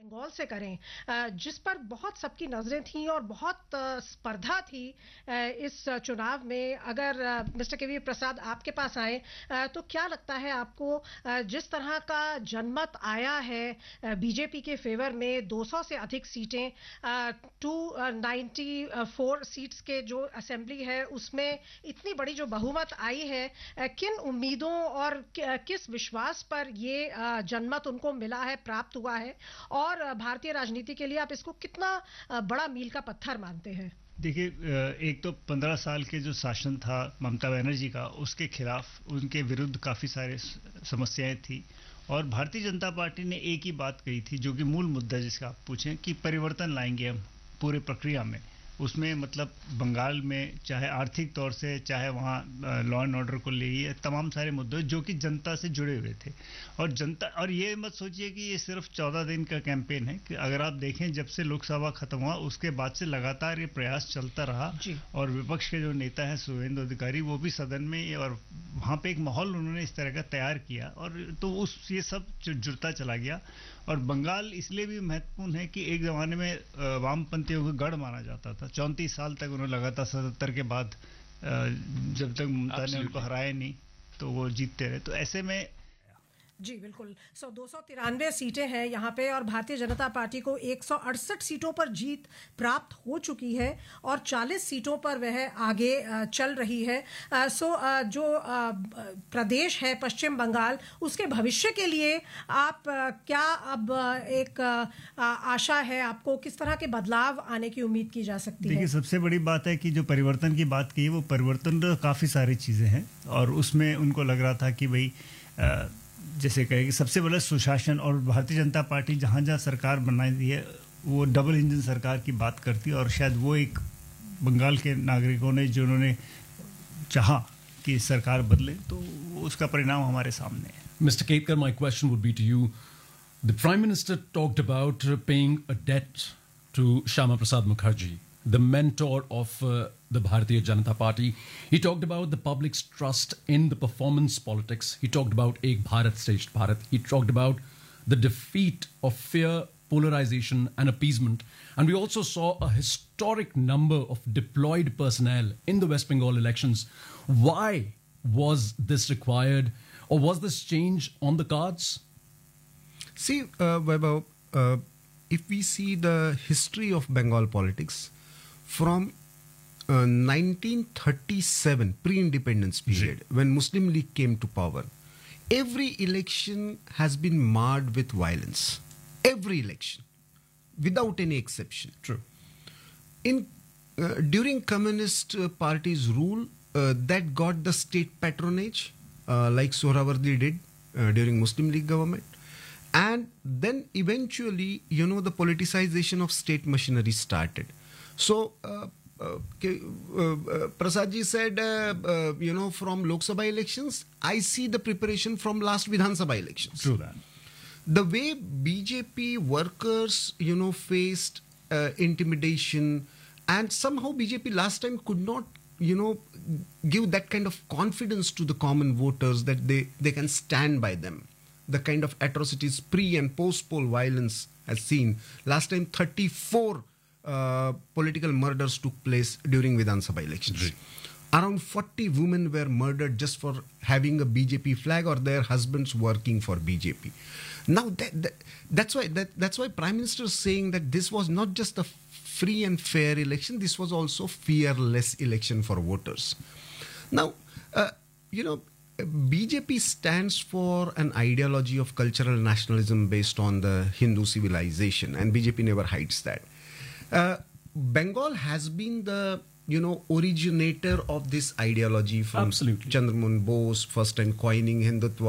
बंगाल से करें, जिस पर बहुत सबकी नजरें थीं और बहुत स्पर्धा थी इस चुनाव में। अगर मिस्टर केवी प्रसाद आपके पास आए, तो क्या लगता है आपको, जिस तरह का जनमत आया है बीजेपी के फेवर में, 200 से अधिक सीटें, 294 सीट्स के जो असेंबली है उसमें इतनी बड़ी जो बहुमत आई है, किन उम्मीदों और किस विश्वास पर ये जनमत उनको मिला है, प्राप्त हुआ है, और भारतीय राजनीति के लिए आप इसको कितना बड़ा मील का पत्थर मानते हैं? देखिए, एक तो 15 साल के जो शासन था ममता बनर्जी का, उसके खिलाफ, उनके विरुद्ध काफ़ी सारे समस्याएं थी। और भारतीय जनता पार्टी ने एक ही बात कही थी, जो कि मूल मुद्दा जिसका आप पूछें, कि परिवर्तन लाएंगे हम पूरे प्रक्रिया में। उसमें मतलब बंगाल में चाहे आर्थिक तौर से, चाहे वहाँ लॉ एंड ऑर्डर को लिए, तमाम सारे मुद्दे जो कि जनता से जुड़े हुए थे। और जनता, और ये मत सोचिए कि ये सिर्फ 14 दिन का कैंपेन है, कि अगर आप देखें जब से लोकसभा खत्म हुआ उसके बाद से लगातार ये प्रयास चलता रहा। और विपक्ष के जो नेता है शुभेंदु अधिकारी, वो भी सदन में, और वहाँ पे एक माहौल उन्होंने इस तरह का तैयार किया, और तो उस ये सब जुड़ता चला गया। और बंगाल इसलिए भी महत्वपूर्ण है कि एक ज़माने में वामपंथियों को गढ़ माना जाता था। 34 साल तक उन्होंने लगातार 77 के बाद जब तक ममता ने उनको हराया नहीं, तो वो जीतते रहे। तो ऐसे में जी बिल्कुल। 293 सीटें हैं यहाँ पे, और भारतीय जनता पार्टी को 168 सीटों पर जीत प्राप्त हो चुकी है, और 40 सीटों पर वह आगे चल रही है। जो प्रदेश है पश्चिम बंगाल, उसके भविष्य के लिए आप क्या अब एक आशा है आपको, किस तरह के बदलाव आने की उम्मीद की जा सकती है? देखिए, सबसे बड़ी बात है कि जो परिवर्तन की बात की, वो परिवर्तन तो काफ़ी सारी चीज़ें हैं, और उसमें उनको लग रहा था कि भाई जैसे कहे कि सबसे बड़ा सुशासन, और भारतीय जनता पार्टी जहाँ जहाँ सरकार बनाई दी है वो डबल इंजन सरकार की बात करती है, और शायद वो एक बंगाल के नागरिकों ने, जिन्होंने चाहा कि सरकार बदले, तो उसका परिणाम हमारे सामने है। Mr. Ketkar, my question would be to you. The Prime Minister talked about paying a debt to Shyama Prasad Mukherjee, the mentor of the Bharatiya Janata Party. He talked about the public's trust in the performance politics. He talked about Ek Bharat, Shresth Bharat. He talked about the defeat of fear, polarization and appeasement. And we also saw a historic number of deployed personnel in the West Bengal elections. Why was this required, or was this change on the cards? See, Vaibhav, if we see the history of Bengal politics, from 1937, pre-independence period, when Muslim League came to power, every election has been marred with violence. Every election, without any exception. True. During Communist Party's rule, that got the state patronage, like Sohrawardi did during Muslim League government. And then eventually, the politicization of state machinery started. So, Prasadji said, from Lok Sabha elections, I see the preparation from last Vidhan Sabha elections. True that. The way BJP workers, faced intimidation, and somehow BJP last time could not, give that kind of confidence to the common voters that they can stand by them. The kind of atrocities, pre and post poll violence has seen. Last time 34 political murders took place during Vidhan Sabha elections. Right. Around 40 women were murdered just for having a BJP flag or their husbands working for BJP. Now that's why Prime Minister is saying that this was not just a free and fair election, this was also fearless election for voters. Now, BJP stands for an ideology of cultural nationalism based on the Hindu civilization, and BJP never hides that. Bengal has been the originator of this ideology from Absolutely. Chandramohan Bose, first time coining Hindutva.